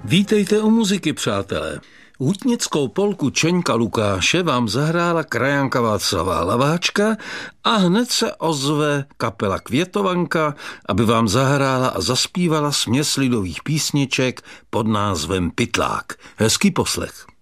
Vítejte u muziky, přátelé. Hutnickou polku Čeňka Lukáše vám zahrála krajanka Václava Laváčka a hned se ozve kapela Květovanka, aby vám zahrála a zaspívala směs lidových písniček pod názvem Pytlák. Hezký poslech.